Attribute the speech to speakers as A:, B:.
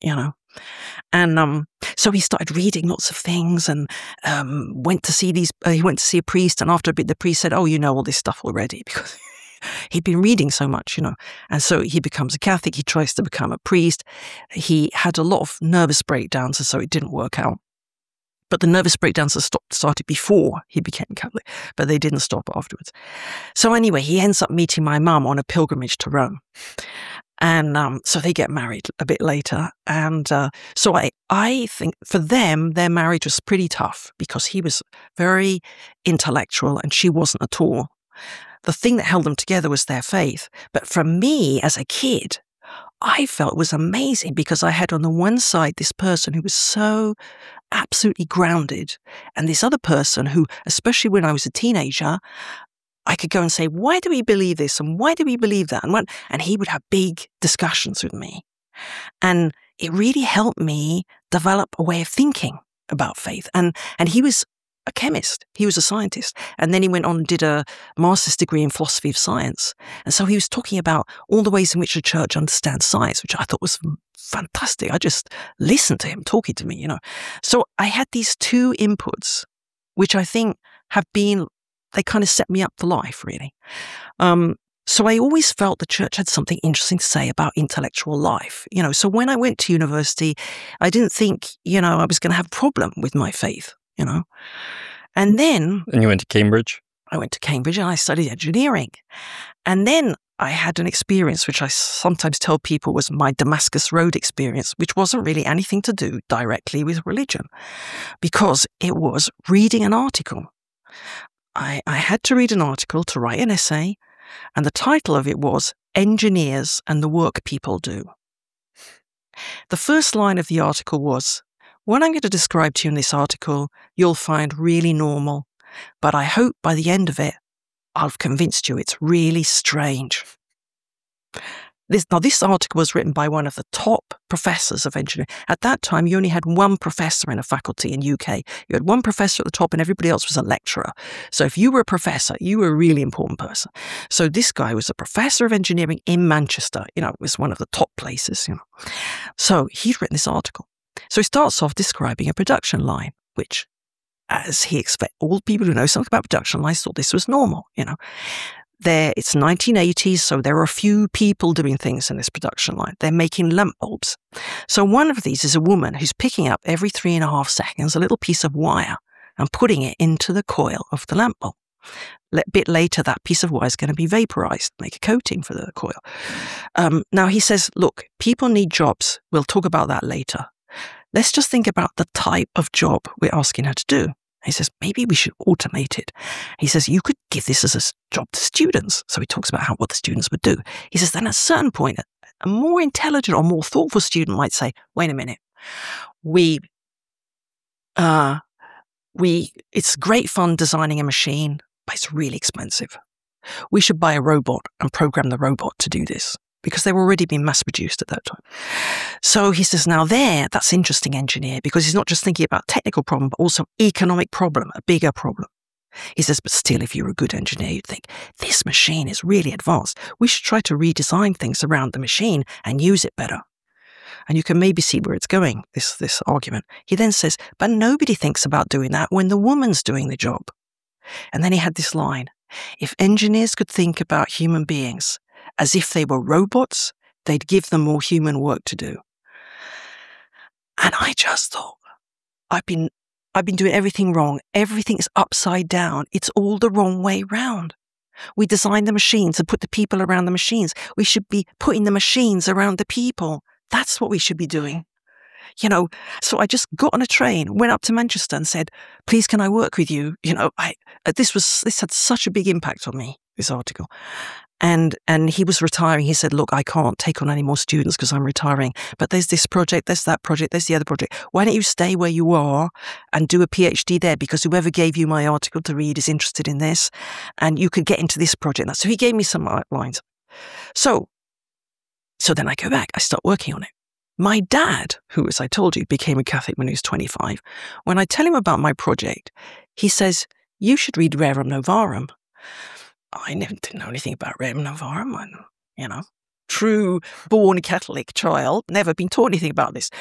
A: you know. And so he started reading lots of things and went to see he went to see a priest, and after a bit the priest said, "Oh, you know all this stuff already," because he'd been reading so much, you know. And so he becomes a Catholic, he tries to become a priest. He had a lot of nervous breakdowns, and so it didn't work out. But the nervous breakdowns started before he became Catholic, but they didn't stop afterwards. So anyway, he ends up meeting my mum on a pilgrimage to Rome. And so they get married a bit later. And so I think for them, their marriage was pretty tough because he was very intellectual and she wasn't at all. The thing that held them together was their faith. But for me, as a kid, I felt it was amazing because I had on the one side this person who was so absolutely grounded, and this other person who, especially when I was a teenager, I could go and say, why do we believe this? And why do we believe that? And he would have big discussions with me. And it really helped me develop a way of thinking about faith. And he was a chemist. He was a scientist. And then he went on and did a master's degree in philosophy of science. And so he was talking about all the ways in which the church understands science, which I thought was fantastic. I just listened to him talking to me, you know. So I had these two inputs, which I think they kind of set me up for life, really. So I always felt the church had something interesting to say about intellectual life, you know. So when I went to university, I didn't think, you know, I was going to have a problem with my faith, you know. And then...
B: And you went to Cambridge?
A: I went to Cambridge and I studied engineering. And then I had an experience which I sometimes tell people was my Damascus Road experience, which wasn't really anything to do directly with religion, because it was reading an article. I had to read an article to write an essay, and the title of it was Engineers and the Work People Do. The first line of the article was, "What I'm going to describe to you in this article, you'll find really normal, but I hope by the end of it, I've convinced you it's really strange." This article was written by one of the top professors of engineering. At that time, you only had one professor in a faculty in UK. You had one professor at the top and everybody else was a lecturer. So if you were a professor, you were a really important person. So this guy was a professor of engineering in Manchester. You know, it was one of the top places, you know. So he'd written this article. So he starts off describing a production line, which, as he expects, all people who know something about production lines thought this was normal, you know. It's 1980s, so there are a few people doing things in this production line. They're making lamp bulbs. So one of these is a woman who's picking up every 3.5 seconds a little piece of wire and putting it into the coil of the lamp bulb. A bit later, that piece of wire is going to be vaporized, make a coating for the coil. Now he says, look, people need jobs. We'll talk about that later. Let's just think about the type of job we're asking her to do. He says, maybe we should automate it. He says, you could give this as a job to students. So he talks about what the students would do. He says, then at a certain point, a more intelligent or more thoughtful student might say, wait a minute, it's great fun designing a machine, but it's really expensive. We should buy a robot and program the robot to do this, because they were already being mass-produced at that time. So he says, now that's interesting, engineer, because he's not just thinking about technical problem, but also economic problem, a bigger problem. He says, but still, if you're a good engineer, you'd think, this machine is really advanced. We should try to redesign things around the machine and use it better. And you can maybe see where it's going, this argument. He then says, but nobody thinks about doing that when the woman's doing the job. And then he had this line, if engineers could think about human beings as if they were robots, they'd give them more human work to do. And I just thought, I've been doing everything wrong. Everything is upside down. It's all the wrong way round. We design the machines and put the people around the machines. We should be putting the machines around the people. That's what we should be doing. You know, so I just got on a train, went up to Manchester and said, please, can I work with you? You know, this had such a big impact on me, this article. And he was retiring. He said, look, I can't take on any more students because I'm retiring. But there's this project, there's that project, there's the other project. Why don't you stay where you are and do a PhD there? Because whoever gave you my article to read is interested in this. And you could get into this project. So he gave me some outlines. So then I go back. I start working on it. My dad, who, as I told you, became a Catholic when he was 25, when I tell him about my project, he says, you should read Rerum Novarum. I didn't know anything about Rerum Novarum. You know, true born Catholic child, never been taught anything about this.